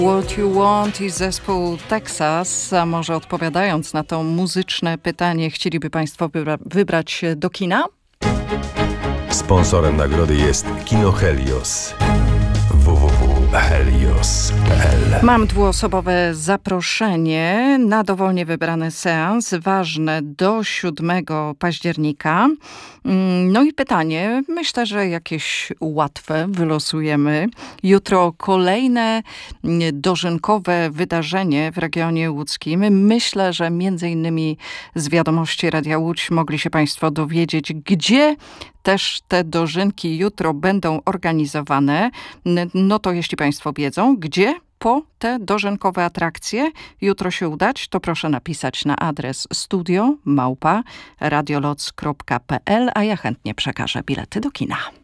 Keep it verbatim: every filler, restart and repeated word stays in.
What You Want i zespół Texas. A może odpowiadając na to muzyczne pytanie, chcieliby Państwo wybra- wybrać się do kina? Sponsorem nagrody jest Kino Helios. w w w kropka helios kropka p l. Mam dwuosobowe zaproszenie na dowolnie wybrany seans, ważne do siódmego października. No i pytanie, myślę, że jakieś łatwe wylosujemy. Jutro kolejne dożynkowe wydarzenie w regionie łódzkim. Myślę, że między innymi z wiadomości Radia Łódź mogli się Państwo dowiedzieć, gdzie też te dożynki jutro będą organizowane. No to jeśli Państwo wiedzą, gdzie po te dożynkowe atrakcje jutro się udać, to proszę napisać na adres studio małpa radioloc kropka p l, a ja chętnie przekażę bilety do kina.